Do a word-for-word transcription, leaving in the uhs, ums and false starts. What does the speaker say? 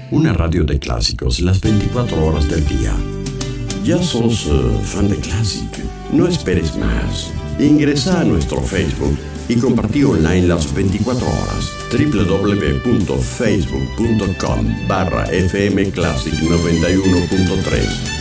una radio de clásicos las veinticuatro horas del día. ¿Ya sos uh, fan de Classic? No esperes más. Ingresa a nuestro Facebook y compartí online las veinticuatro horas. doble u doble u doble u punto facebook punto com barra fm classic noventa y uno punto tres.